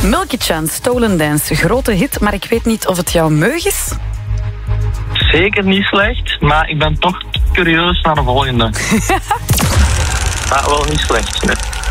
Milky Chance, Stolen Dance. Grote hit, maar ik weet niet of het jouw meug is. Zeker niet slecht, maar ik ben toch curieus naar de volgende. Maar wel niet slecht. Nee.